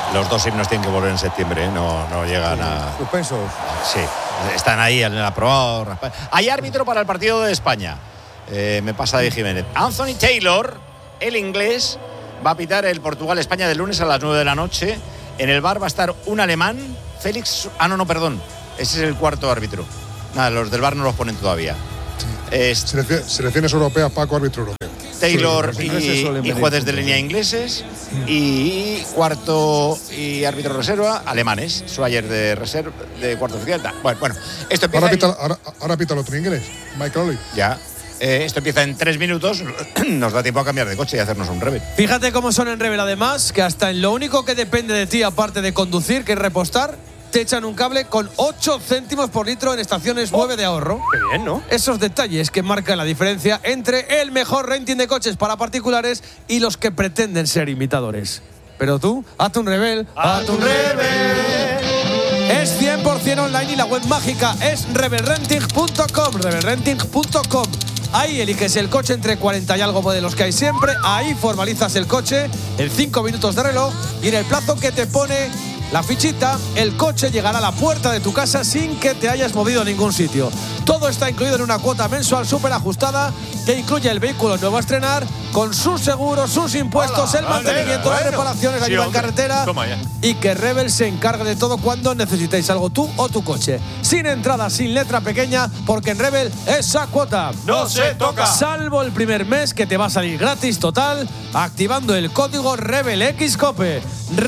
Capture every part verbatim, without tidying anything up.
Los dos himnos tienen que volver en septiembre, ¿eh? no, no llegan sí, a... suspensos. Sí, están ahí en el aprobado. Hay árbitro para el partido de España. Eh, me pasa de Jiménez. Anthony Taylor, el inglés, va a pitar el Portugal-España del lunes a las nueve de la noche. En el bar va a estar un alemán, Félix... Ah, no, no, perdón. Ese es el cuarto árbitro. Nada, los del bar no los ponen todavía. Sí. Es... Selecciones europeas, Paco, árbitro europeo. Taylor sí, y, y jueces de línea ingleses y cuarto y árbitro reserva alemanes. Swyer de reserva de cuarto oficial. Bueno, bueno, esto empieza. Ahora pita, en... ahora, ahora pita el otro inglés, Michael Ollie. Ya. Eh, esto empieza en tres minutos. Nos da tiempo a cambiar de coche y hacernos un Rebel. Fíjate cómo son en Rebel, además, que hasta en lo único que depende de ti, aparte de conducir, que es repostar, te echan un cable con ocho céntimos por litro en estaciones nueve de ahorro. Qué bien, ¿no? Esos detalles que marcan la diferencia entre el mejor renting de coches para particulares y los que pretenden ser imitadores. Pero tú, hazte un Rebel, hazte un Rebel. Es cien por ciento online y la web mágica es rebel renting punto com, rebel renting punto com. Ahí eliges el coche entre cuarenta y algo modelos que hay siempre. Ahí formalizas el coche en cinco minutos de reloj y en el plazo que te pone la fichita, el coche llegará a la puerta de tu casa sin que te hayas movido a ningún sitio. Todo está incluido en una cuota mensual súper ajustada que incluye el vehículo nuevo a estrenar, con sus seguros, sus impuestos, Hola, el mantenimiento, vale, las bueno. reparaciones, la sí, ayuda en carretera y que Rebel se encargue de todo cuando necesitéis algo tú o tu coche. Sin entrada, sin letra pequeña, porque en Rebel esa cuota no se toca. Salvo el primer mes que te va a salir gratis total activando el código RebelXCope.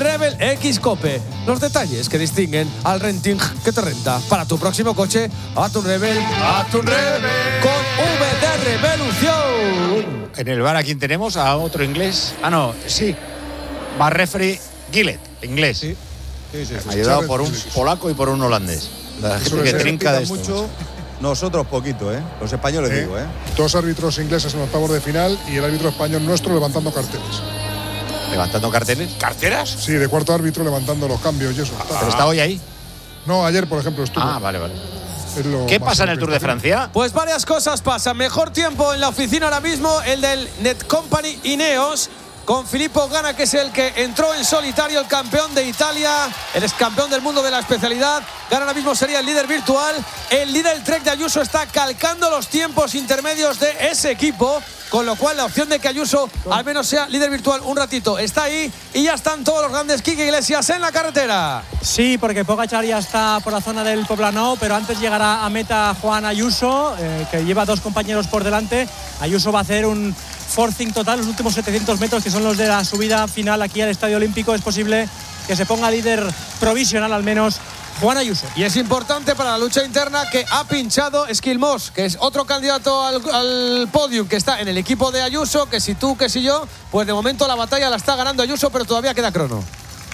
RebelXCope. Los detalles que distinguen al renting que te renta para tu próximo coche. A tu Rebel, a tu Rebel con V de Revolución. En el bar, ¿a quién tenemos? A otro inglés. Ah, no, sí. Bar referee Gillett, inglés. Sí, sí, sí, sí. Ayudado por un polaco y por un holandés. La gente que trinca de esto. Mucho. Nosotros poquito, ¿eh? Los españoles ¿Eh? digo, ¿eh? Dos árbitros ingleses en octavos de final y el árbitro español nuestro levantando carteles. ¿Levantando carteles? ¿Carteras? Sí, de cuarto árbitro levantando los cambios y eso. Ah, ¿pero está hoy ahí? No, ayer, por ejemplo, estuvo. Ah, vale, vale. ¿Qué pasa en el Tour de Francia? Pues varias cosas pasan. Mejor tiempo en la oficina ahora mismo, el del Netcompany Ineos, con Filippo Ganna, que es el que entró en solitario, el campeón de Italia, el ex campeón del mundo de la especialidad. Ganna ahora mismo sería el líder virtual. El líder Trek de Ayuso está calcando los tiempos intermedios de ese equipo, con lo cual la opción de que Ayuso al menos sea líder virtual un ratito está ahí, y ya están todos los grandes. Quique Iglesias en la carretera. Sí, porque Pogačar ya está por la zona del Poblenou, pero antes llegará a meta Juan Ayuso, eh, que lleva dos compañeros por delante. Ayuso va a hacer un forcing total los últimos setecientos metros, que son los de la subida final aquí al Estadio Olímpico. Es posible que se ponga líder provisional al menos Juan Ayuso. Y es importante para la lucha interna que ha pinchado Skilmos, que es otro candidato al, al podium, que está en el equipo de Ayuso, que si tú, que si yo, pues de momento la batalla la está ganando Ayuso, pero todavía queda crono.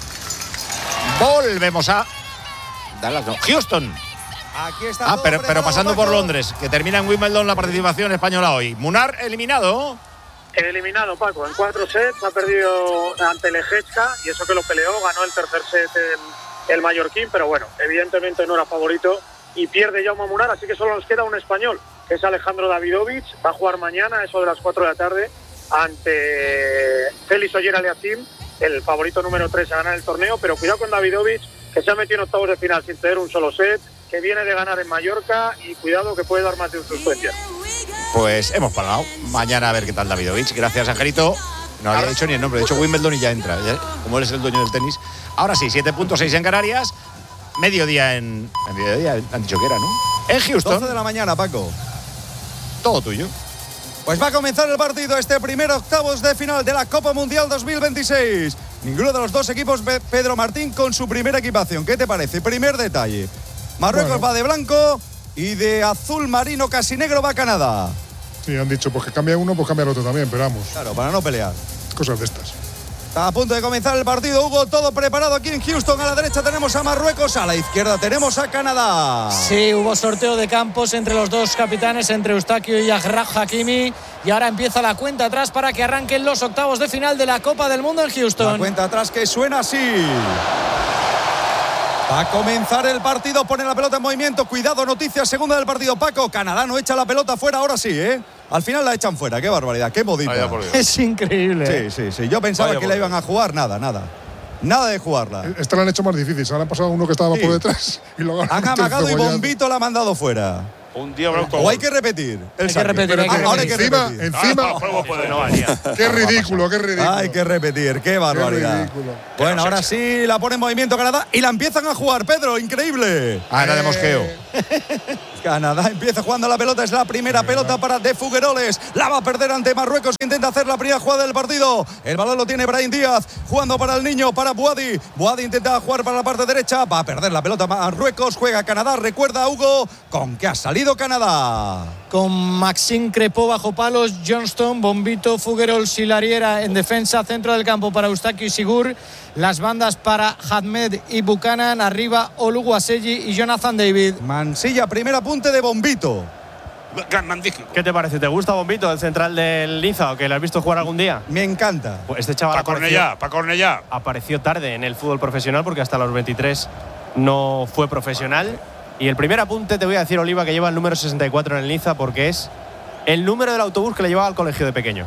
Volvemos a Dallas, no, Houston. Aquí está. Ah, pero, pero pasando por Londres, que termina en Wimbledon la participación española hoy. Munar eliminado. Eliminado, Paco, en cuatro sets, ha perdido ante Leječka, y eso que lo peleó, ganó el tercer set el, el mallorquín, pero bueno, evidentemente no era favorito y pierde Jaume Munar, así que solo nos queda un español, que es Alejandro Davidovich. Va a jugar mañana, eso de las cuatro de la tarde, ante Félix Ogier-Aliassime, el favorito número tres a ganar el torneo, pero cuidado con Davidovich, que se ha metido en octavos de final sin ceder un solo set, que viene de ganar en Mallorca, y cuidado que puede dar más de un suspensión. Pues hemos parado. Mañana a ver qué tal Davidovich. Gracias, Angelito. No había dicho ni el nombre. De hecho, Wimbledon y ya entra. ¿eh? Como él es el dueño del tenis. Ahora sí, siete punto seis en Canarias. Mediodía en... en mediodía han dicho que era, ¿no? En Houston. doce de la mañana, Paco. Todo tuyo. Pues va a comenzar el partido, este primer octavos de final de la Copa Mundial dos mil veintiséis. Ninguno de los dos equipos, Pedro Martín, con su primera equipación. ¿Qué te parece? Primer detalle. Marruecos bueno. va de blanco y de azul marino casi negro va Canadá. Sí, han dicho, pues que cambia uno, pues cambia el otro también, pero vamos. Claro, para no pelear. Cosas de estas. Está a punto de comenzar el partido, Hugo, todo preparado aquí en Houston. A la derecha tenemos a Marruecos, a la izquierda tenemos a Canadá. Sí, hubo sorteo de campos entre los dos capitanes, entre Eustaquio y Achraf Hakimi. Y ahora empieza la cuenta atrás para que arranquen los octavos de final de la Copa del Mundo en Houston. La cuenta atrás que suena así. Va a comenzar el partido, pone la pelota en movimiento. Cuidado, noticia segunda del partido, Paco. Canadá no echa la pelota fuera, ahora sí, ¿eh? Al final la echan fuera, qué barbaridad, qué modita. Es increíble. Sí, sí, sí. Yo pensaba Vaya que la iban a jugar, nada, nada. nada de jugarla. Esta la han hecho más difícil. Se la han pasado a uno que estaba Sí. por detrás y lo Han amagado y Bombito la ha mandado fuera. Un día blanco. O hay que repetir. El Hay que saque. repetir, hay que Ah, ahora hay que encima, repetir. encima. No valía. Qué ridículo, qué ridículo. Hay que repetir, qué barbaridad. ridículo. Bueno, ahora sí la pone en movimiento Canadá y la empiezan a jugar, Pedro, increíble. Ah, era de mosqueo. Canadá empieza jugando la pelota, es la primera pelota para De Fugueroles. La va a perder ante Marruecos, que intenta hacer la primera jugada del partido. El balón lo tiene Brahim Díaz, jugando para el niño, para Buadi. Buadi intenta jugar para la parte derecha, va a perder la pelota Marruecos, juega Canadá, recuerda Hugo, con que ha salido Canadá. Con Maxime Crepó bajo palos, Johnston, Bombito, Fuguerols y Lariera en defensa, centro del campo para Eustaquio y Sigur, las bandas para Ahmed y Buchanan, arriba Oluwaseyi y Jonathan David. Mansilla, primer apunte de Bombito. Magnífico. ¿Qué te parece? ¿Te gusta Bombito, el central del Niza, o que lo has visto jugar algún día? Me encanta. Pues este chaval Pa' apareció, Cornellá, pa' Cornellá. apareció tarde en el fútbol profesional porque hasta los veintitrés no fue profesional. Y el primer apunte te voy a decir, Oliva, que lleva el número sesenta y cuatro en el Niza porque es el número del autobús que le llevaba al colegio de pequeño.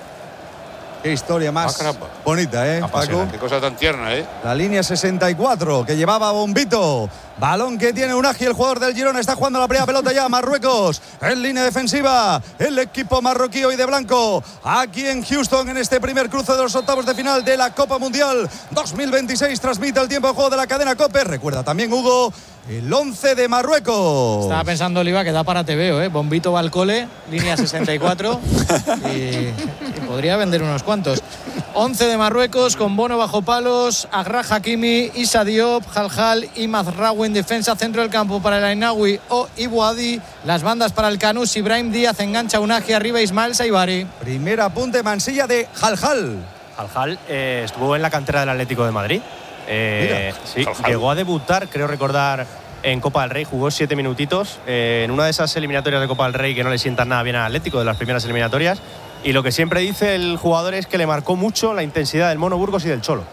Qué historia más Ah, caramba. bonita, ¿eh, Paco? Apasionante. Qué cosa tan tierna, ¿eh? La línea sesenta y cuatro que llevaba Bombito. Balón que tiene Unagi, el jugador del Girona. Está jugando la primera pelota ya. Marruecos en línea defensiva. El equipo marroquí hoy de blanco. Aquí en Houston, en este primer cruce de los octavos de final de la Copa Mundial dos mil veintiséis. Transmite el tiempo de juego de la cadena COPE. Recuerda también, Hugo, el once de Marruecos. Estaba pensando, Oliva, que da para T V O, ¿eh? Bombito va al cole, línea sesenta y cuatro y, y podría vender unos cuantos. once de Marruecos con Bono bajo palos, Agra Hakimi, Issa Diop, Jaljal y Mazraoui en defensa, centro del campo para el Ainawi o Ibuadi, las bandas para el Canús, Ibrahim Díaz engancha Unagi, arriba Ismael Saibari. Primer apunte, Mansilla de Jaljal. Jaljal eh, estuvo en la cantera del Atlético de Madrid. Eh, sí, Jaljal. llegó a debutar, creo recordar, en Copa del Rey, jugó siete minutitos eh, en una de esas eliminatorias de Copa del Rey que no le sientan nada bien al Atlético, de las primeras eliminatorias. Y lo que siempre dice el jugador es que le marcó mucho la intensidad del Mono Burgos y del Cholo.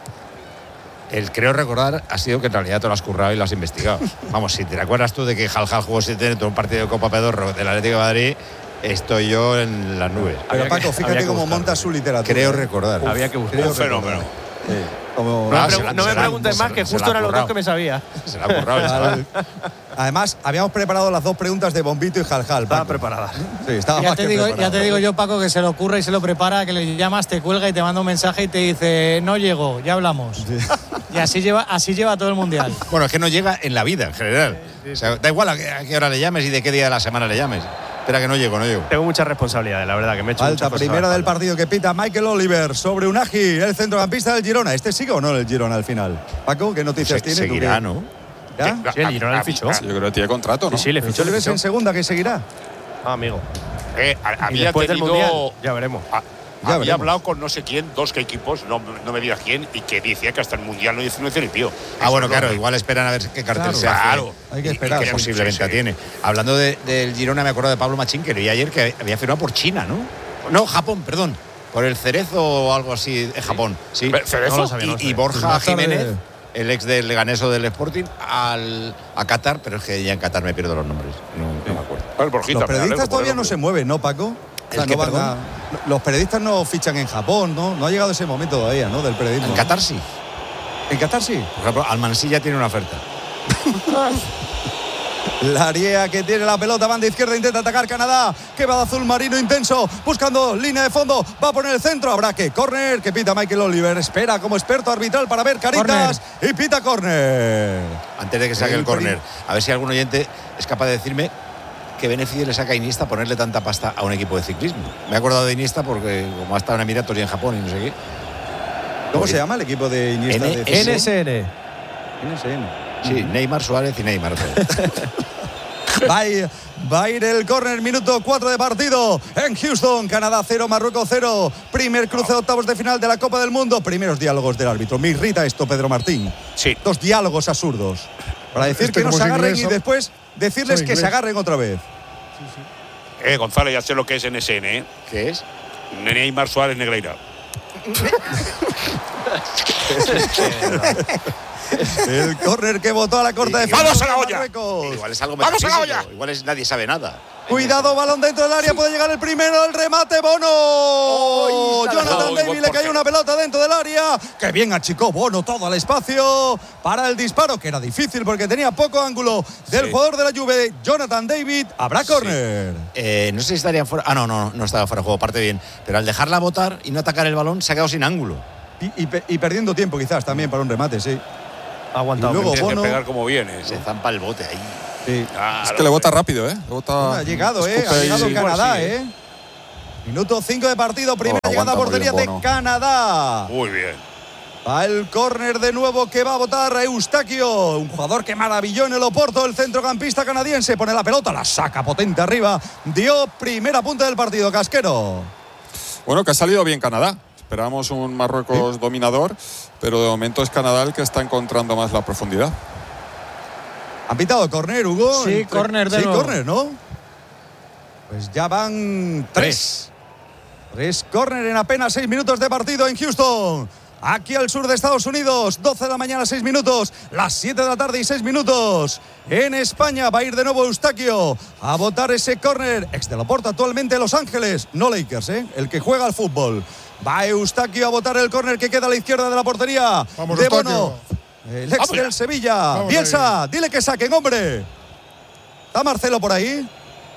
El creo recordar ha sido que en realidad te lo has currado y lo has investigado. Vamos, si te acuerdas tú de que Jaljal jugó siete en todo un partido de Copa Pedorro del Atlético de Madrid, estoy yo en las nubes. Pero Había Paco, que- fíjate había que cómo buscarlo. monta su literatura. Creo recordar. Había que buscar. Creo Un fenómeno. recordar. Sí. Como- No, Ah, me, se pregu- la- no se me la- preguntes se más, la- que se justo la ha eran los dos currado. que me sabía. Se la ha currado el chaval. Además, habíamos preparado las dos preguntas de Bombito y Jaljal. Estaba Paco. preparada. Sí, estaba Ya más te, que digo, preparado. ya te digo yo, Paco, que se le ocurre y se lo prepara, que le llamas, te cuelga y te manda un mensaje y te dice, no llego, ya hablamos. Y así lleva, así lleva todo el Mundial. Bueno, es que no llega en la vida en general. O sea, da igual a qué, a qué hora le llames y de qué día de la semana le llames. Espera que no llego, no llego. Tengo muchas responsabilidades, la verdad, que me he hecho Falta muchas cosas a la primera del espalda. partido que pita Michael Oliver sobre Unagi, el centrocampista del Girona. ¿Este sigue o no el Girona al final? Paco, ¿qué noticias Se- tiene? ¿Tú seguirá, qué? ¿no? ¿Ya? Sí, el Girona le fichó. Yo creo que tiene contrato, ¿no? Sí, sí, le ¿Pero fichó, tú le le ves fichó. en segunda que seguirá? Ah, amigo. Eh, a- Y había después del tenido, Mundial, ya veremos. a- Ya había veremos. hablado con no sé quién, dos que equipos, no, no me digas quién, y que decía que hasta el Mundial no dice, no dice ni pío. Ah, Eso bueno, es lo claro, que- igual esperan a ver qué cartel Claro. se hace. Claro. Hay que Y- y esperar. qué Sí, posible sí, venta sí. tiene. Hablando de- del Girona, me acuerdo de Pablo Machín, que leí ayer que había firmado por China, ¿no? No, Japón, perdón. Por el Cerezo o algo así en Japón. Sí. Pe- ¿Cerezo? No lo sabía, no lo Y, y sabía. Borja Más tarde- Jiménez, el ex del Leganés o del Sporting, al, a Qatar, pero es que ya en Qatar me pierdo los nombres. No, no me acuerdo. Ah, el Borjita, Los me periodistas alegro por todavía el no hombre. se mueven, ¿no, Paco? O sea, ¿El qué, no van perdón? a- los periodistas no fichan en Japón, ¿no? No ha llegado ese momento todavía, ¿no? Del periodismo. En Qatar sí. ¿En Qatar sí? Por ejemplo, Almansilla tiene una oferta. Lariea que tiene la pelota, banda izquierda, intenta atacar Canadá, que va de azul marino intenso, buscando línea de fondo, va a poner el centro, habrá que córner, que pita Michael Oliver, espera como experto arbitral para ver caritas y pita córner. Antes de que saque El el córner, a ver si algún oyente es capaz de decirme qué beneficio le saca a Iniesta ponerle tanta pasta a un equipo de ciclismo. Me he acordado de Iniesta porque como ha estado en Emiratos y en Japón y no sé qué. ¿Cómo se llama el equipo de Iniesta? N- de N S N. N S N. Sí, Neymar, Suárez y Neymar. Va a ir, va a ir el córner, minuto cuatro de partido en Houston, Canadá cero, Marruecos cero. Primer cruce de octavos de final de la Copa del Mundo. Primeros diálogos del árbitro. Me irrita esto, Pedro Martín. Sí. Dos diálogos absurdos. Para decir Este que no como se es agarren inglés, y ¿no? después decirles Soy que se inglés. agarren otra vez. Eh, González, ya sé lo que es N S N, ¿eh? ¿Qué es? Neymar Suárez Negreira. El córner que votó a la corta de ¡Vamos final a la de olla! Marruecos. Igual es algo ¡Vamos a la metafísico, olla! igual es nadie sabe nada. Cuidado, balón dentro del área, sí. Puede llegar el primero, el remate, Bono. Oh, Jonathan David le cayó una pelota dentro del área. Qué bien achicó Bono todo el espacio para el disparo, que era difícil porque tenía poco ángulo del sí. jugador de la Juve, Jonathan David. Habrá córner. Sí. Eh, no sé si estaría fuera. Ah, no, no, no estaba fuera de juego, parte bien. Pero al dejarla botar y no atacar el balón, se ha quedado sin ángulo. Y, y, y perdiendo tiempo quizás también para un remate, sí. Ha aguantado. Y luego Bono, que pegar como viene, ¿no? Se zampa el bote ahí. Sí. Claro, es que le bota rápido, ¿eh? Le bota, bueno, ha llegado, ¿eh? Ha llegado y... Canadá, sí, ¿eh? Minuto cinco de partido, primera oh, llegada a portería de Canadá. Muy bien. Va el córner de nuevo que va a votar a Eustaquio, un jugador que maravilló en el Oporto, el centrocampista canadiense. Pone la pelota, la saca potente arriba. Dio primera punta del partido, Casquero. Bueno, que ha salido bien Canadá. Esperábamos un Marruecos ¿Sí? dominador, pero de momento es Canadá el que está encontrando más la profundidad. ¿Han pitado córner, Hugo? Sí, córner de Sí, nuevo. córner, ¿no? Pues ya van tres. Tres córner en apenas seis minutos de partido en Houston. Aquí al sur de Estados Unidos, doce de la mañana, seis minutos, las siete de la tarde y seis minutos. En España va a ir de nuevo Eustaquio a botar ese córner. Ex del Oporto, actualmente Los Ángeles, no Lakers, ¿eh? El que juega al fútbol. Va Eustaquio a botar el córner que queda a la izquierda de la portería. Vamos, de Eustaquio. Bono. El ex Vamos del ya. Sevilla. Vamos Bielsa, dile que saquen, hombre. ¿Está Marcelo por ahí?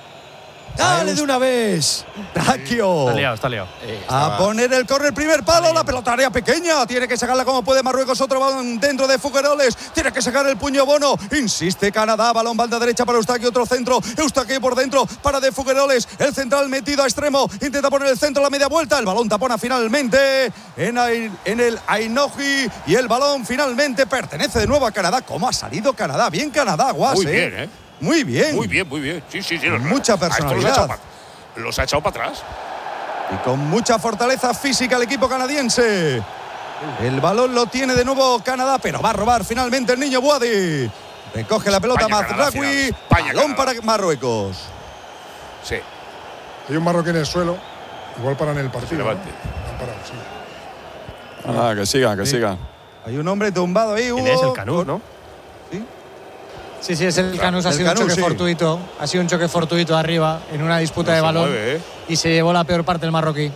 ¡Dale de una vez! Eustaquio. Está liado, está liado. Eh, A estaba... poner el córner, primer palo, la pelota área pequeña. Tiene que sacarla como puede Marruecos, otro balón dentro de Fugueroles. Tiene que sacar el puño Bono. Insiste Canadá, balón banda derecha para Eustaquio, otro centro. Eustaquio por dentro para de Fugueroles. El central metido a extremo. Intenta poner el centro, la media vuelta. El balón tapona finalmente en, en el Ainoji. Y el balón finalmente pertenece de nuevo a Canadá. ¿Cómo ha salido Canadá? Bien Canadá, Guas. Muy ¿eh? bien, ¿eh? Muy bien. Muy bien, muy bien. Sí, sí, sí. Mucha personalidad. Los ha echado para atrás. Y con mucha fortaleza física el equipo canadiense. El balón lo tiene de nuevo Canadá, pero va a robar finalmente el niño Buadi. Recoge la pelota Mazraoui. Balón para Marruecos. Sí. Hay un marroquí en el suelo. Igual paran el partido. Levante. ¿no? Han parado, sí. Ah, que sigan, que sí. sigan. Hay un hombre tumbado ahí, Hugo. Es el Canut, ¿no? ¿Sí? Sí, sí, es el Canús. Ha El sido Canús, un choque sí. fortuito. Ha sido un choque fortuito arriba en una disputa No de se balón. mueve, ¿eh? Y se llevó la peor parte el marroquí.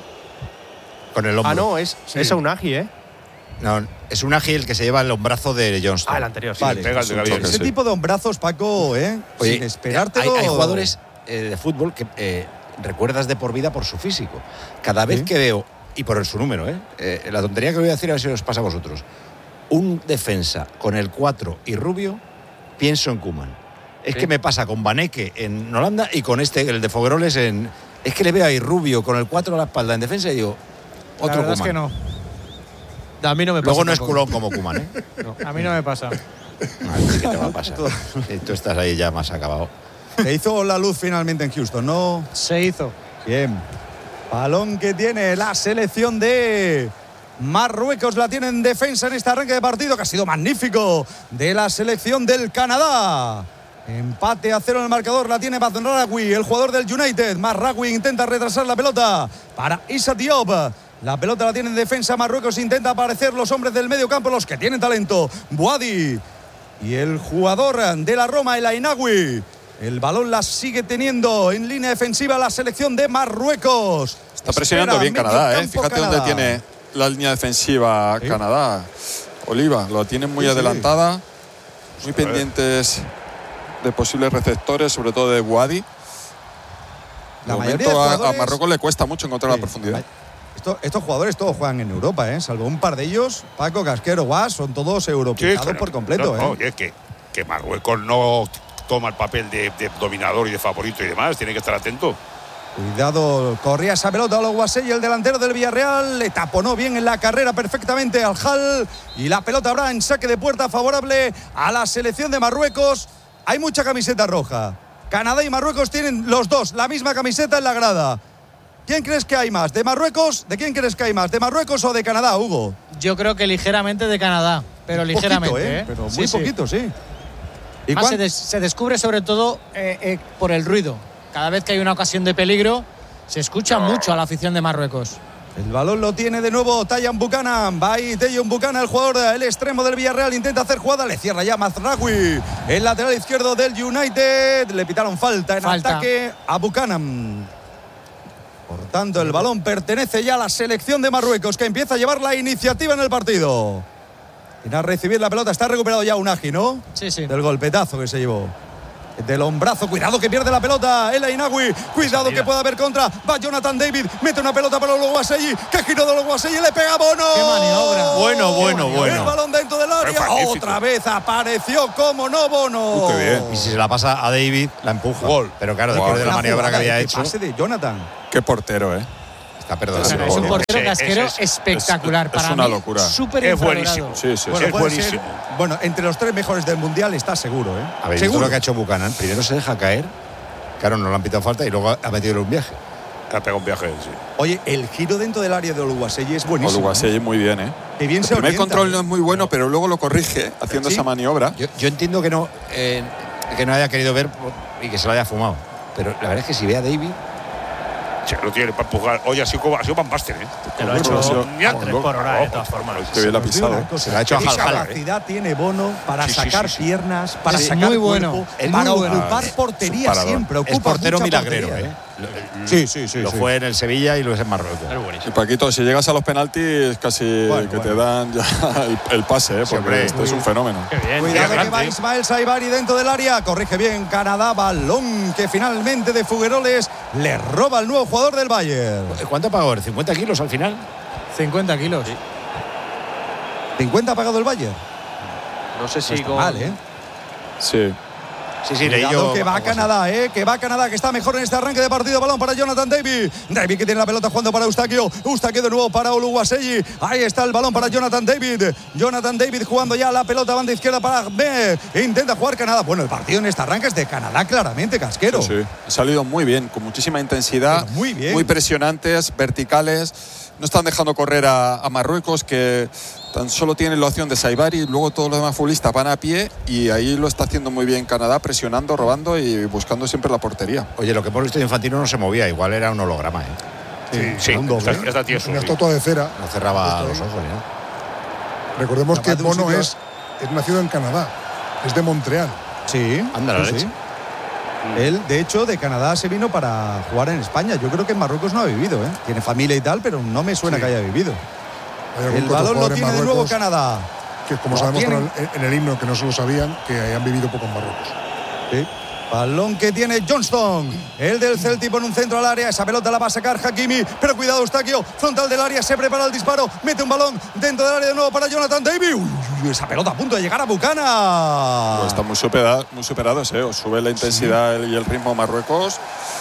Con el hombro. Ah, no, es, Sí. es Unagi, ¿eh? No, es un ágil que se lleva el hombrazo de Johnston. Ah, el anterior, sí. Vale. Pega el de Gabriel. Ese sí. tipo de hombrazos, Paco, ¿eh? Oye, sin esperártelo. Hay, hay jugadores eh, de fútbol que eh, recuerdas de por vida por su físico. Cada vez ¿Sí? que veo, y por su número, ¿eh? Eh, la tontería que voy a decir, a ver si os pasa a vosotros. Un defensa con el cuatro y rubio, pienso en Koeman. Es Sí. que me pasa con Baneke en Holanda y con este, el de Fogueroles en... Es que le veo ahí rubio con el cuatro a la espalda en defensa y digo, La otro verdad es Koeman. que no. A mí no me pasa. Luego no es tampoco. culón como Koeman, ¿eh? A mí no me pasa. Ay, ¿qué te va a pasar? Eh, Tú estás ahí ya más acabado. Se hizo la luz finalmente en Houston, ¿no? Se hizo. Bien. Balón que tiene la selección de Marruecos. La tiene en defensa en este arranque de partido que ha sido magnífico de la selección del Canadá. Empate a cero en el marcador. La tiene Mazraoui, el jugador del United. Mazraoui intenta retrasar la pelota para Issa Diop. La pelota la tiene en defensa Marruecos. Intenta aparecer los hombres del medio campo, los que tienen talento. Buadi y el jugador de la Roma, el Ainaoui. El balón la sigue teniendo en línea defensiva la selección de Marruecos. Está presionando Espera, bien medio Canadá, ¿eh? campo Fíjate Canadá. dónde tiene la línea defensiva Sí. Canadá. Oliva, lo tiene muy Sí, sí. adelantada. Muy pendientes de posibles receptores, sobre todo de Buadi. De La mayoría momento de a- a, jugadores- Marruecos le cuesta mucho encontrar Sí. la profundidad. Esto- estos jugadores todos juegan en Europa, ¿eh? Salvo un par de ellos. Paco, Casquero, Guas, son todos europeizados claro. por completo, No, no, ¿eh? oye, que, que Marruecos no toma el papel de, de dominador y de favorito y demás. Tiene que estar atento. Cuidado, corría esa pelota a los Guasey, el delantero del Villarreal. Le taponó bien en la carrera perfectamente al Hall. Y la pelota habrá en saque de puerta favorable a la selección de Marruecos. Hay mucha camiseta roja. Canadá y Marruecos tienen los dos la misma camiseta en la grada. ¿Quién crees que hay más? ¿De Marruecos? ¿De quién crees que hay más? ¿De Marruecos o de Canadá, Hugo? Yo creo que ligeramente de Canadá, pero ligeramente. Poquito, ¿eh? ¿eh? Pero Sí, muy sí. poquito, sí. ¿Y Además, cuán- se, des- se descubre sobre todo eh, eh, por el ruido. Cada vez que hay una ocasión de peligro, se escucha mucho a la afición de Marruecos. El balón lo tiene de nuevo Tayan Buchanan. Va ahí Tayan Buchanan, el jugador, el extremo del Villarreal. Intenta hacer jugada, le cierra ya Mazraoui. El lateral izquierdo del United. Le pitaron falta en Falta. ataque a Buchanan. Por tanto, el balón pertenece ya a la selección de Marruecos, que empieza a llevar la iniciativa en el partido. Viene a recibir la pelota, está recuperado ya Unagi, ¿no? Sí, sí. Del golpetazo que se llevó. Del hombrazo, cuidado que pierde la pelota El Ainaoui, cuidado que puede haber contra. Va Jonathan David, mete una pelota para Oluwaseyi, que giró de Oluwaseyi, le pega a Bono. ¡Qué maniobra! Bueno, bueno, El bueno. balón dentro del área, magnífico. otra vez apareció como no Bono. Uh, qué bien. Y si se la pasa a David, la empuja. Gol. Pero claro, Wow. después de la Buena maniobra que jugada, había qué hecho, pase de Jonathan. Qué portero, ¿eh? está perdonado. Sí, Es un portero Sí, casquero es- es- espectacular. es- Para es una mí, locura. súper Es infravalorado. buenísimo. Sí, sí, Bueno, sí. puede buenísimo. ser- bueno, entre los tres mejores del mundial está seguro, ¿eh? A ver, visto seguro. lo que ha hecho Buchanan. Primero se deja caer, claro, no le han pitado falta y luego ha metido en un viaje. Ha pegado un viaje, sí. Oye, el giro dentro del área de Oluwaseyi es buenísimo. Oluwaseyi muy bien, ¿eh? Qué bien El se primer orienta, control ¿eh? no es muy bueno, pero luego lo corrige haciendo ¿Sí? esa maniobra. Yo, yo entiendo que no, eh, que no haya querido ver y que se lo haya fumado. Pero la verdad es que si ve a David, Sí, lo tiene para empujar. Oye, ha sido, ha sido Van Basten, ¿eh? Que lo ha Bueno, hecho ha sido- a tres por hora, de todas formas. Qué bien la ha Os digo pisado. una cosa, Se la ha hecho a ¿qué Hal Haller, capacidad tiene Bono para Sí, sí, sacar sí, sí. piernas, para Sí, sacar muy bueno. cuerpo, Es para muy bueno. ocupar Es portería un parador. siempre? Ocupa es portero mucha milagrero, portería. ¿eh? Sí, sí, sí. Lo sí. fue en el Sevilla y lo es en Marruecos. Es buenísimo. Y Paquito, si llegas a los penaltis, casi Bueno, que bueno. te dan ya el, el pase, ¿eh? Sí, porque hombre. esto es un fenómeno. Qué bien. Cuidado qué que va grande. Ismael Saibari dentro del área. Corrige bien Canadá. Balón que finalmente de Fugueroles le roba al nuevo jugador del Bayern. ¿Cuánto ha pagado? ¿cincuenta kilos al final? cincuenta kilos. cincuenta ha pagado el Bayern. No sé No si está con. mal, ¿eh? Sí. Sí, sí, leí Cuidado yo. que va algo así. Canadá, ¿eh? Que va Canadá, que está mejor en este arranque de partido. Balón para Jonathan David. David que tiene la pelota jugando para Eustaquio. Eustaquio de nuevo para Oluwaseyi. Ahí está el balón para Jonathan David. Jonathan David jugando ya la pelota banda izquierda para B. Intenta jugar Canadá. Bueno, el partido en este arranque es de Canadá claramente, Casquero. Sí, sí. Ha salido muy bien, con muchísima intensidad. Pero muy bien. Muy presionantes, verticales. No están dejando correr a, a Marruecos, que tan solo tienen la opción de Saibari. Luego todos los demás futbolistas van a pie. Y ahí lo está haciendo muy bien Canadá, presionando, robando y buscando siempre la portería. Oye, lo que hemos visto de Infantino no se movía, igual era un holograma, ¿eh? Sí, sí. un doble. Esta, esta tía es Una un- estatua de cera. No cerraba Esto los ahí. ojos, ¿no? Recordemos que Capaz de un Bono sitio- es, es nacido en Canadá. Es de Montreal. Sí, Anda la sí, leche. sí. Él, de hecho, de Canadá se vino para jugar en España. Yo creo que en Marruecos no ha vivido, ¿eh? Tiene familia y tal, pero no me suena Sí. que haya vivido. Hay algún El otro balón lo jugador en tiene de nuevo Marruecos Canadá. Que, como Lo se ha demostrado tienen. en, en el himno, que no se lo sabían, que hayan vivido poco en Marruecos. Sí. Balón que tiene Johnston, el del Celtic pone un centro al área, esa pelota la va a sacar Hakimi, pero cuidado Eustaquio, frontal del área, se prepara el disparo, mete un balón dentro del área de nuevo para Jonathan David. Uy, uy, esa pelota a punto de llegar a Bucana. Pues están muy, supera- muy superados, ¿eh? Os sube la intensidad y el ritmo Marruecos.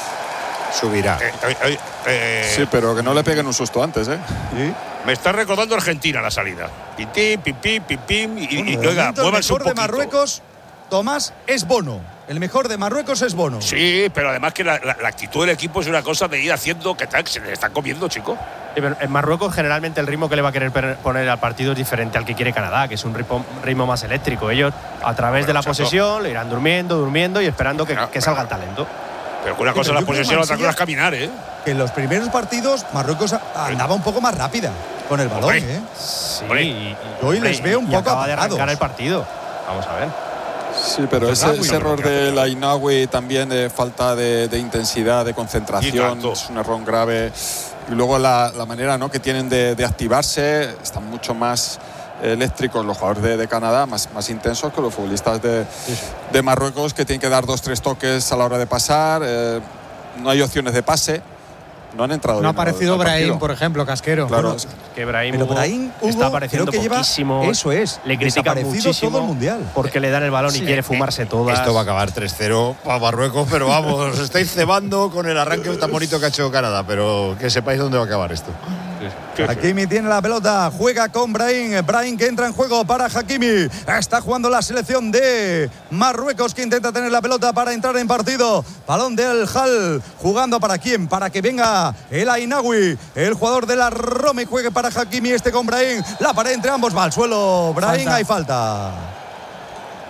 Subirá. Eh, eh, eh, eh, Sí, pero que no le peguen un susto antes, ¿eh? Sí. Me está recordando Argentina la salida. Pim, pim, pim, pim, pim, pim. Y, y- y, Bueno, de oiga, momento, el muévanse un mejor de poquito. Marruecos, Tomás, es Bono. El mejor de Marruecos es Bono. Sí, pero además que la, la- la actitud del equipo es una cosa de ir haciendo que, tal, que se le están comiendo, chico. Sí, pero en Marruecos generalmente el ritmo que le va a querer per- poner al partido es diferente al que quiere Canadá, que es un ritmo, ritmo más eléctrico. Ellos a través de la exacto. posesión le irán durmiendo, durmiendo y esperando que, Pero- que salga el talento. Pero que una Sí, cosa es pero la yo creo que posesión, otra Mansilla- cosa es caminar, ¿eh? Que en los primeros partidos Marruecos a- andaba un poco más rápida con el balón, Hombre. ¿eh? Sí, Hombre, y, y- hoy hombre, les veo un y poco acaba de arrancar apagados. el partido. Vamos a ver. Sí, pero ese, Ferragui, ese error hombre, de la Inaui también de falta de, de intensidad, de Y concentración, tanto. es un error grave. Y luego la, la manera, ¿no?, que tienen de, de activarse, están mucho más eléctricos los jugadores de, de Canadá, más, más intensos que los futbolistas de, de Marruecos, que tienen que dar dos, tres toques a la hora de pasar. eh, no hay opciones de pase. No han entrado No ha bien al- aparecido al Brahim, partido. por ejemplo, Casquero. Claro, Bueno, Que Brahim, Pero Hugo Brahim, Hugo, está apareciendo creo que lleva- poquísimo. eso es, Le critican desaparecido muchísimo todo el mundial. porque le dan el balón y Sí. quiere fumarse todas. Esto va a acabar tres cero para Marruecos, pero vamos, os estáis cebando con el arranque tan bonito que ha hecho Canadá, pero que sepáis dónde va a acabar esto. Hakimi tiene la pelota, juega con Brahim. Brahim que entra en juego para Hakimi. Está jugando la selección de Marruecos que intenta tener la pelota para entrar en partido. Balón del Hal, jugando para quién, para que venga el Ainaoui, el jugador de la Roma, y juegue para Hakimi, este con Brahim. La pared entre ambos, va al suelo. Brahim, Falta. hay falta.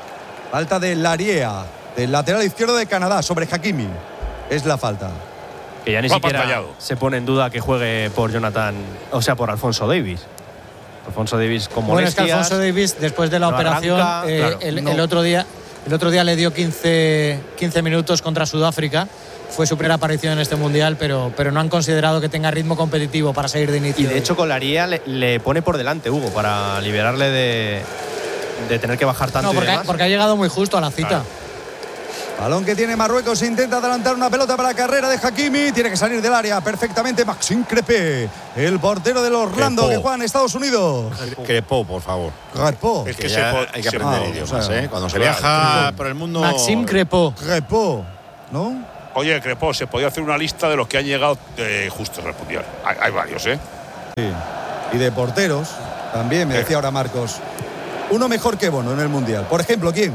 Falta de Lariea, del lateral izquierdo de Canadá sobre Hakimi. Es la falta. que ya ni Lo ha siquiera pantallado. se pone en duda que juegue por Jonathan, o sea, por Alfonso Davies. Alfonso Davies con Bueno, es que molestias. Alfonso Davies, después de la no operación, arranca, eh, claro, el, no. el otro día, el otro día le dio quince, quince minutos contra Sudáfrica. Fue su primera aparición en este mundial, pero, pero no han considerado que tenga ritmo competitivo para seguir de inicio. Y de hecho, con la haría le, le pone por delante Hugo para liberarle de, de tener que bajar tanto. No, y porque, demás. porque ha llegado muy justo a la cita. Claro. Balón que tiene Marruecos, intenta adelantar una pelota para la carrera de Hakimi, tiene que salir del área perfectamente Maxime Crépé, el portero del Orlando Crepó. que juega en Estados Unidos. Crepó, por favor. Crepó. Es que, que se ya po- hay que se- aprender ah, idiomas, o sea, ¿eh? Cuando se claro, viaja claro. por el mundo. Maxime Crépó. Crepó, ¿no? Oye, Crepó, se podía hacer una lista de los que han llegado eh, justos al mundial. Hay, hay varios, ¿eh? Sí. Y de porteros, también me Eh. decía ahora Marcos. Uno mejor que Bono en el Mundial. Por ejemplo, ¿quién?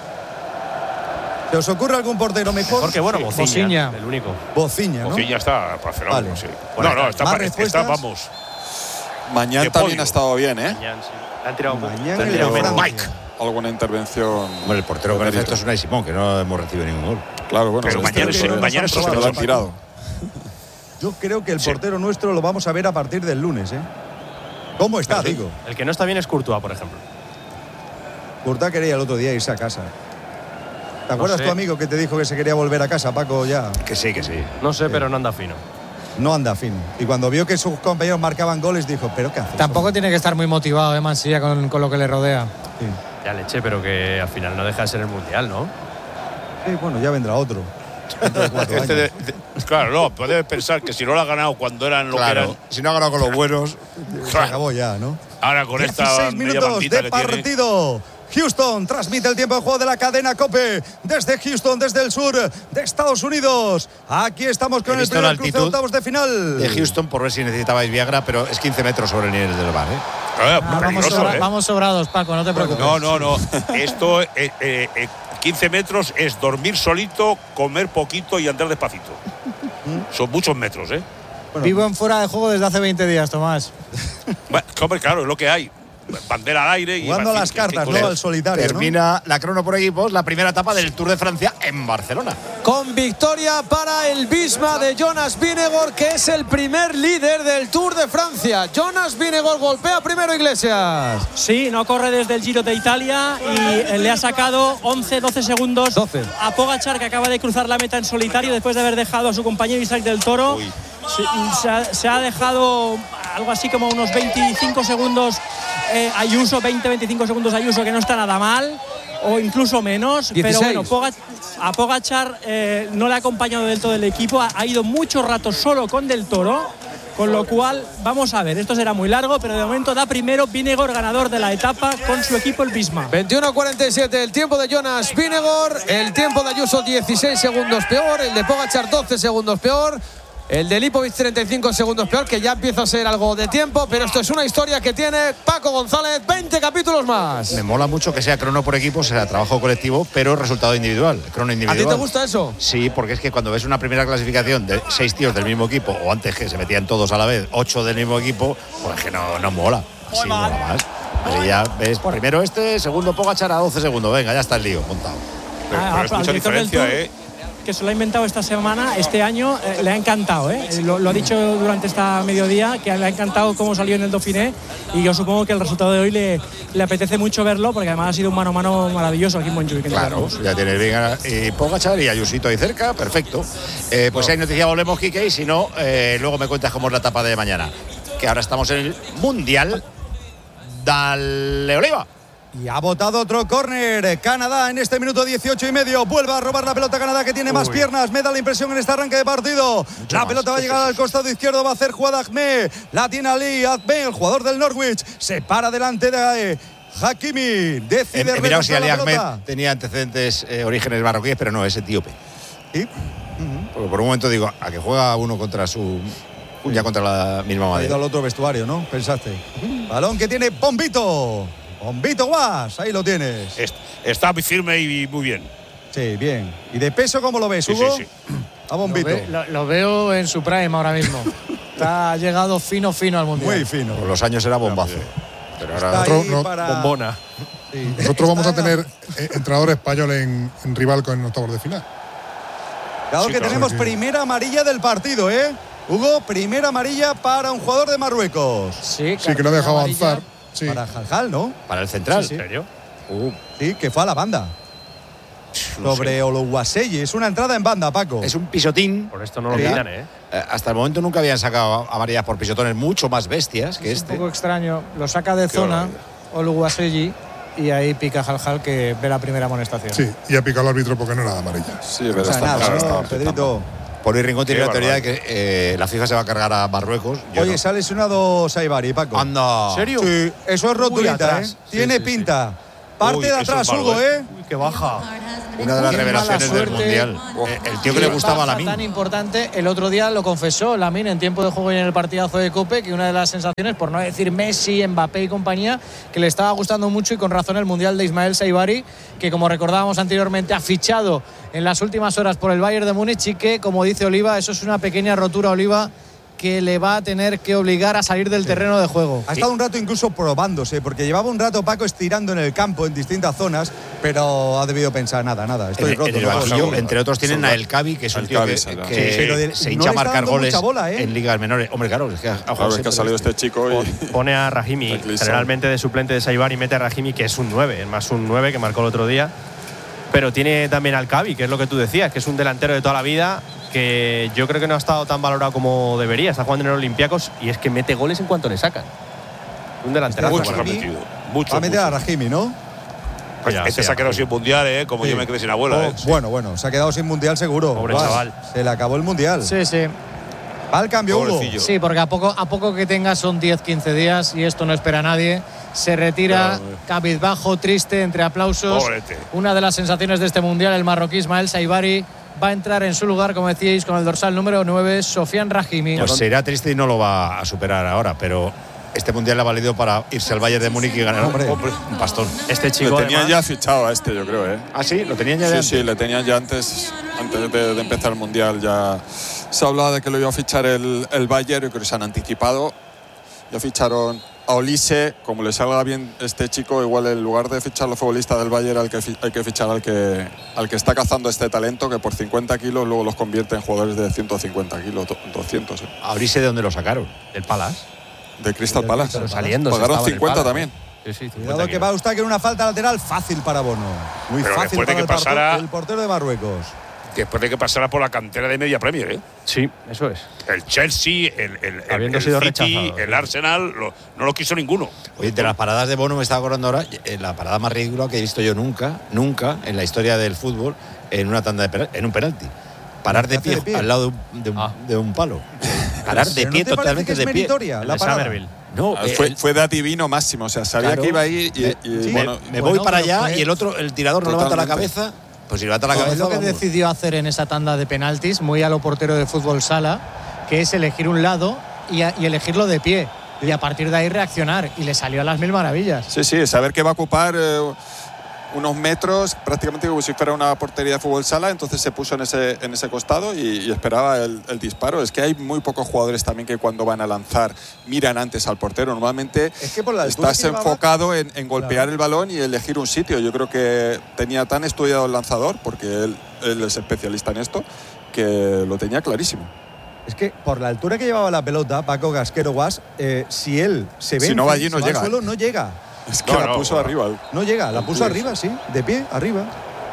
¿Se os ocurre algún portero mejor? Porque bueno, Sí. Bociña, Bociña. el único. Bociña, ¿no? Bociña está para hacer algo, Vale. sí. Bueno, no, no, está, ¿más para- respuestas? está, vamos. Mañana De también podio. ha estado bien, ¿eh? Mañana, sí. Le han tirado un poco. Mañana Le han el tirado de menos. Francia. Mike. Alguna intervención. Hombre, el portero con efecto es Unai Simón, que no hemos recibido ningún gol. Claro, bueno, Pero este mañana es- es- este mañana es se lo han sospechoso. tirado. Yo creo que el Sí. portero nuestro lo vamos a ver a partir del lunes, ¿eh? ¿Cómo está, Pero sí, digo? El que no está bien es Courtois, por ejemplo. Curta quería el otro día irse a casa. ¿Te acuerdas sé. tu amigo que te dijo que se quería volver a casa, Paco? Ya Que sí, que sí. No sé, pero no anda fino. no anda fino. Y cuando vio que sus compañeros marcaban goles, dijo, ¿pero qué haces? Tampoco tiene que estar muy motivado, ¿eh, Mansilla, con, con lo que le rodea. Sí. Ya le eché, pero que al final no deja de ser el mundial, ¿no? Sí, bueno, ya vendrá otro. Dentro de cuatro Este años. de- de- claro, no, puede pensar que si no lo ha ganado cuando eran lo que Claro, eran, si no ha ganado con los buenos. Se claro, acabó ya, ¿no? ahora con esta dieciséis media minutos bandita de que tiene. partido. Houston transmite el tiempo de juego de la cadena COPE desde Houston, desde el sur de Estados Unidos. Aquí estamos con He el visto primer la cruce de altitud octavos de final. De Houston, por ver si necesitabais Viagra, pero es quince metros sobre el nivel del bar, ¿eh? Ah, Ah, vamos, peligroso, sobra- ¿eh? vamos sobrados, Paco, no te preocupes. No, no, no. Esto, eh, eh, eh, quince metros es dormir solito, comer poquito y andar despacito. Son muchos metros, ¿eh? Bueno, Vivo en fuera de juego desde hace veinte días, Tomás. Bueno, hombre, claro, es lo que hay. Bandera al aire y. jugando a en fin, las qué- cartas, qué ¿no? cosa. Al solitario, ¿no? Termina la crono por equipos, la primera etapa del Tour de Francia en Barcelona. Con victoria para el Bisma de Jonas Vingegaard, que es el primer líder del Tour de Francia. Jonas Vingegaard golpea primero Iglesias. Sí, no corre desde el Giro de Italia y eh, le ha sacado once doce segundos doce. a Pogačar, que acaba de cruzar la meta en solitario después de haber dejado a su compañero Isaac del Toro. Se, se ha, se ha dejado algo así como unos veinticinco segundos eh, Ayuso, veinte veinticinco segundos Ayuso, que no está nada mal, o incluso menos. dieciséis. Pero bueno, Poga- a Pogačar eh, no le ha acompañado del todo el equipo, ha, ha ido mucho rato solo con del Toro. Con lo cual, vamos a ver, esto será muy largo, pero de momento da primero Vingegaard, ganador de la etapa con su equipo el Bisma. veintiuno cuarenta y siete el tiempo de Jonas Vingegaard, el tiempo de Ayuso dieciséis segundos peor, el de Pogačar doce segundos peor, el de Lipovic treinta y cinco segundos peor, que ya empieza a ser algo de tiempo, pero esto es una historia que tiene Paco González, veinte capítulos más. Me mola mucho que sea crono por equipos, sea trabajo colectivo, pero resultado individual, crono ¿A individual. ti te gusta eso? Sí, porque es que cuando ves una primera clasificación de seis tíos del mismo equipo, o antes que se metían todos a la vez, ocho del mismo equipo, pues es que no, no mola. Así mola más. Pero ya ves, primero este, segundo Pogačar a doce segundos. Venga, ya está el lío montado. Pero, Ah, pero es al mucha director del diferencia, Tour, ¿eh? que se lo ha inventado esta semana, este año, eh, le ha encantado, ¿eh? Lo, lo ha dicho durante esta mediodía, que le ha encantado cómo salió en el Dauphiné, y yo supongo que el resultado de hoy le, le apetece mucho verlo, porque además ha sido un mano a mano maravilloso aquí en Montjuic. Claro, ya tienes bien y Pogačar y Ayusito ahí cerca, perfecto. Eh, pues si hay noticia, volvemos, Quique, y si no, eh, luego me cuentas cómo es la etapa de mañana. Que ahora estamos en el Mundial. Dale, Oliva. Y ha votado otro córner. Canadá en este minuto dieciocho y medio. Vuelve a robar la pelota Canadá, que tiene más Uy. piernas. Me da la impresión en este arranque de partido. Mucho la más. pelota va a llegar al costado izquierdo. Va a hacer jugada Ahmed. La tiene Ali Ahmed, el jugador del Norwich. Se para delante de eh, Hakimi. He, Decide he mirado si retrasar Ali la Ahmed pelota. tenía antecedentes, eh, orígenes marroquíes, pero no, es etíope. Sí. Porque por un momento digo, a que juega uno contra su. Ya contra la misma Ha ido madera. al otro vestuario, ¿no? Pensaste. Balón que tiene Bombito. Bombito Guas. Ahí lo tienes. Es- Está muy firme y muy bien. Sí, bien. ¿Y de peso cómo lo ves, Sí, Hugo? sí, A Lo, Bombito. ve- lo- lo veo en su prime ahora mismo. Está llegado fino, fino al mundial. Muy fino. Por los años era bombazo. Pero ahora. Está Otro- ahí no, para- Bombona. Sí. Nosotros vamos a Está- tener eh, entrenador español en, en rival con octavos de final. Dado Sí, que claro, tenemos sí. primera amarilla del partido, ¿eh? Hugo, primera amarilla para un jugador de Marruecos. Sí, Sí, que no deja amarilla. avanzar. Sí. Para Jaljal, ¿no? Para el central. Sí, sí. ¿En serio? Uh, Sí, que fue a la banda. No Sobre sé. Oluwaseyi. Es una entrada en banda, Paco. es un pisotín. Por esto no lo Sí. quitan, ¿eh? Eh, Hasta el momento nunca habían sacado amarillas por pisotones mucho más bestias que Es un este. poco extraño. Lo saca de zona Oluwaseyi y ahí pica Jaljal, que ve la primera amonestación. Sí, y ha picado el árbitro porque no era de amarilla. Sí, pero O sea, está nada, claro, ¿no, está- Pedrito? Por ir Rincón tiene Qué la teoría de barbaridad. que eh, la FIFA se va a cargar a Marruecos. Yo Oye, no. se ha lesionado Saibari, Paco. Anda. ¿En serio? Sí, eso es rotulita, atrás. ¿eh? Sí, Tiene sí, sí. pinta. Parte Uy, de eso es atrás, malo, Hugo, ¿eh? ¿eh? Uy, qué baja. Una de las Qué revelaciones mala del suerte. Mundial. Eh, El tío que le Qué gustaba a baja Lamine. tan importante, el otro día lo confesó Lamine en tiempo de juego y en el partidazo de Cope, que una de las sensaciones, por no decir Messi, Mbappé y compañía, que le estaba gustando mucho y con razón el Mundial de Ismael Saibari, que como recordábamos anteriormente ha fichado en las últimas horas por el Bayern de Múnich y que, como dice Oliva, eso es una pequeña rotura, Oliva, que le va a tener que obligar a salir del terreno de juego. Ha estado un rato incluso probándose, porque llevaba un rato Paco estirando en el campo en distintas zonas, pero ha debido pensar nada, nada. Estoy En, roto. en el no puedo banquillo, seguir. entre otros, tienen Son a El Cabi, que es un El tío Cabi, que, sí, claro. que Sí, pero de- se no hincha le a está marcar dando goles mucha bola, ¿eh? en ligas menores. Hombre, claro, es que ha jugado Claro, es que siempre. ha salido este chico y. Pone a Rahimi, Tranquilizado. generalmente de suplente de Saibari, mete a Rahimi, que es un nueve, es más un nueve que marcó el otro día. Pero tiene también al Cabi, que es lo que tú decías, que es un delantero de toda la vida, que yo creo que no ha estado tan valorado como debería. Está jugando en el Olympiacos y es que mete goles en cuanto le sacan. Un delanterazo. Muchos Rahimi han metido. Muchos. Va a meter a muchos. Rahimi, ¿no? Pues Ya, este sí, se ha quedado Rahimi. sin mundial, ¿eh? Como Sí. yo me quedé sin abuela, ¿eh? Oh, bueno, bueno, se ha quedado sin mundial seguro. Pobre Guau, chaval. Se le acabó el mundial. Sí, sí. Va al cambio, Hugo. Pobrecillo. Sí, porque a poco, a poco que tenga son diez quince días y esto no espera a nadie. Se retira Claro. cabizbajo, triste, entre aplausos. Pobrete. Una de las sensaciones de este mundial, el marroquí Ismael Saibari, va a entrar en su lugar, como decíais, con el dorsal número nueve, Sofian Rahimi. Pues será triste y no lo va a superar ahora, pero este mundial le ha valido para irse al Bayern de Múnich y ganar Hombre. un pastón. Este Le chico, tenían además, ya fichado a este, yo creo, ¿eh? Ah, sí, lo tenían ya de Sí, antes. sí, le tenían ya antes, antes de, de empezar el Mundial. Ya se hablaba de que lo iba a fichar el, el Bayern, yo creo que se han anticipado. Ya ficharon a Olise, como le salga bien este chico, igual en lugar de fichar los futbolistas del Bayern hay que, fi- hay que fichar al que, al que está cazando este talento, que por cincuenta kilos luego los convierte en jugadores de ciento cincuenta kilos, do- doscientos, ¿eh? Abrirse de dónde lo sacaron. el Palace. De Crystal Palace. Pero saliendo. Pagaron cincuenta también. Sí, sí, Cuidado que va a estar que en una falta lateral fácil para Bono. Muy Pero fácil después de para que el, parto- pasara- el portero de Marruecos. Después de que pasara por la cantera de media Premier, ¿eh? Sí, eso es. El Chelsea, el, el, el, Habiendo el sido City, rechazado. el Arsenal, lo- no lo quiso ninguno. Oye, de las paradas de Bono me estaba acordando ahora, eh, la parada más ridícula que he visto yo nunca, nunca en la historia del fútbol, en una tanda de penal- en un penalti. Parar de hace pie, de pie? al lado de un, de un- Ah. de un palo. Parar de Pero pie, ¿no te parece totalmente que es de pie. meritoria El la de parada? Somerville. No, Ah, eh, fue, el- fue de adivino máximo, o sea, sabía claro, que iba ahí y, me- y, sí, bueno, me Bueno, voy para pero allá fue- y el otro, el tirador no levanta la Totalmente. cabeza. Pues si levanta la Es cabeza. lo que vamos. decidió hacer en esa tanda de penaltis, muy a lo portero de fútbol sala, que es elegir un lado y, a- y elegirlo de pie. Y a partir de ahí reaccionar. Y le salió a las mil maravillas. sí, sí, saber que va a ocupar eh, unos metros, prácticamente como si fuera una portería de fútbol sala, entonces se puso en ese, en ese costado y, y esperaba el, el disparo. Es que hay muy pocos jugadores también que cuando van a lanzar miran antes al portero. Normalmente Es que por la altura estás que llevaba- enfocado en, en golpear Claro. el balón y elegir un sitio. Yo creo que tenía tan estudiado el lanzador, porque él, él es especialista en esto, que lo tenía clarísimo. Es que por la altura que llevaba la pelota, Paco Gasquero Guas, eh, si él se ve Si no va allí, no al llega. suelo, no llega. Es que No, la no, puso no. arriba. No llega, la puso arriba, sí, de pie, arriba.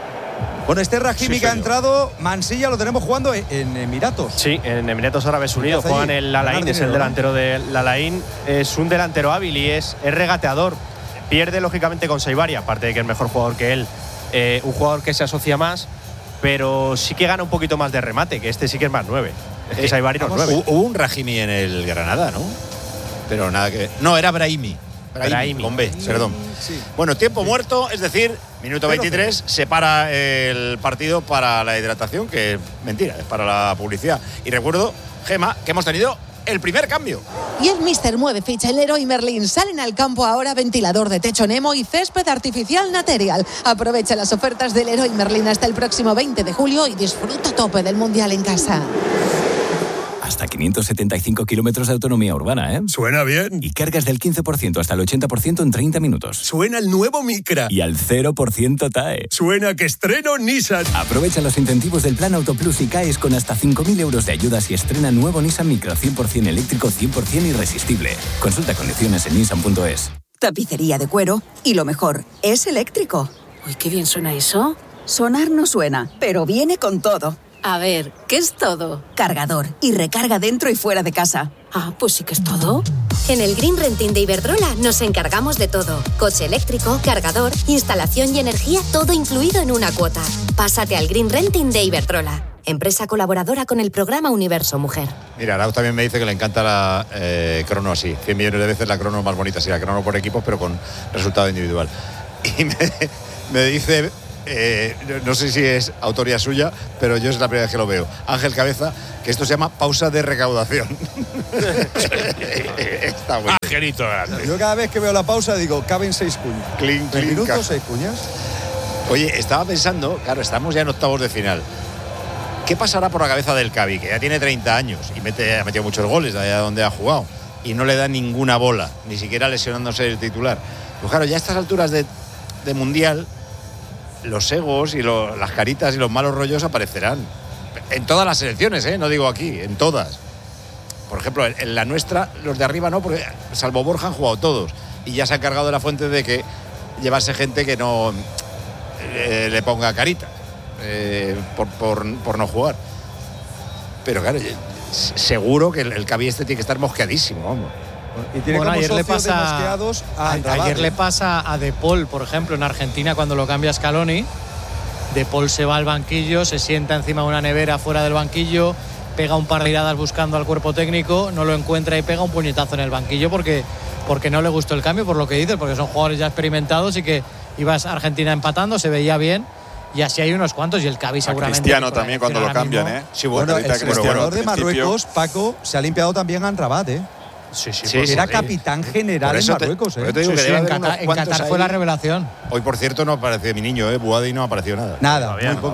Bueno, este Rahimi Sí, que ha señor. entrado, Mansilla lo tenemos jugando en, en Emiratos. Sí, en Emiratos Árabes Unidos Allí, juegan el Al Ain, ganar es el dinero, delantero del Al Ain. Es un delantero hábil y es, es regateador. Pierde lógicamente con Saibari, aparte de que es mejor jugador que él, eh, un jugador que se asocia más, pero sí que gana un poquito más de remate, que este sí que es más nueve. Es que Eh, Saibari no es vamos, nueve. hu- Hubo un Rahimi en el Granada, ¿no? Pero nada que. No, era Brahimi. Brahimi, Brahimi. con B, perdón. Sí. Bueno, tiempo muerto, es decir, minuto Cero, veintitrés, se para el partido para la hidratación, que es mentira, es para la publicidad. Y recuerdo, Gema, que hemos tenido el primer cambio. Y el Mister mueve ficha. El Leroy Merlin salen al campo ahora ventilador de techo Nemo y césped artificial Material. Aprovecha las ofertas del Leroy Merlin hasta el próximo veinte de julio y disfruta a tope del Mundial en casa. Hasta quinientos setenta y cinco kilómetros de autonomía urbana, ¿eh? Suena bien. Y cargas del quince por ciento hasta el ochenta por ciento en treinta minutos. Suena el nuevo Micra. Y al cero por ciento T A E. Suena que estreno Nissan. Aprovecha los incentivos del Plan Auto Plus y caes con hasta cinco mil euros de ayudas y estrena nuevo Nissan Micra cien por ciento eléctrico, cien por ciento irresistible. Consulta condiciones en nissan punto es. Tapicería de cuero y lo mejor, es eléctrico. Uy, qué bien suena eso. Sonar no suena, pero viene con todo. A ver, ¿qué es todo? Cargador y recarga dentro y fuera de casa. Ah, pues sí que es todo. En el Green Renting de Iberdrola nos encargamos de todo. Coche eléctrico, cargador, instalación y energía, todo incluido en una cuota. Pásate al Green Renting de Iberdrola, empresa colaboradora con el programa Universo Mujer. Mira, Arauz también me dice que le encanta la eh, crono así. cien millones de veces la crono más bonita, sí, la crono por equipos, pero con resultado individual. Y me, me dice... Eh, no sé si es autoría suya, pero yo es la primera vez que lo veo. Ángel Cabeza, que esto se llama pausa de recaudación. Está muy Angelito grande. Yo cada vez que veo la pausa digo, caben seis cuñas. Clean, ¿Tres clean, minutos, ca- seis cuñas? Oye, estaba pensando, claro, estamos ya en octavos de final. ¿Qué pasará por la cabeza del Cavi, que ya tiene treinta años y mete, ha metido muchos goles de allá donde ha jugado y no le da ninguna bola, ni siquiera lesionándose el titular? Pues claro, ya a estas alturas de, de Mundial, los egos y lo, las caritas y los malos rollos aparecerán. En todas las selecciones, ¿eh? No digo aquí, en todas. Por ejemplo, en, en la nuestra, los de arriba no, porque salvo Borja han jugado todos. Y ya se ha encargado de la fuente de que llevarse gente que no eh, le ponga carita eh, por, por, por no jugar. Pero claro, seguro que el, el Cavi este tiene que estar mosqueadísimo, vamos. Y tiene Bueno, como ayer le socios de pasa- mosqueados a A- Andrade. Ayer le pasa a De Paul, por ejemplo, en Argentina cuando lo cambia Scaloni. De Paul se va al banquillo, se sienta encima de una nevera fuera del banquillo, pega un par de miradas buscando al cuerpo técnico, no lo encuentra y pega un puñetazo en el banquillo porque, porque no le gustó el cambio, por lo que dices, porque son jugadores ya experimentados y que ibas a Argentina empatando, se veía bien. Y así hay unos cuantos, y el Cavi seguramente. Cristiano también cuando lo ahora cambian, mismo- ¿eh? Sí, Bueno, el Ahorita que seleccionador Cristiano, de al principio- Marruecos, Paco, se ha limpiado también a Andrade, ¿eh? Sí, sí, Sí, pues- sí, Era sí. capitán general Por en eso te- Marruecos, por ¿eh? eso te digo Sí, que sí, debe en haber Qatar, unos en cuantos Qatar fue ahí. la revelación. Hoy, por cierto, no apareció mi niño, ¿eh? Buadi no ha aparecido nada. Nada, Todavía muy no. poco.